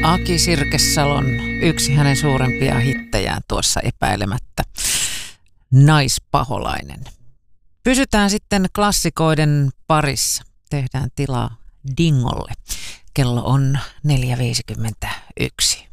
Aki Sirkessalon yksi hänen suurempia hittejään tuossa epäilemättä. Naispaholainen. Pysytään sitten klassikoiden parissa. Tehdään tilaa Dingolle. Kello on 4.51.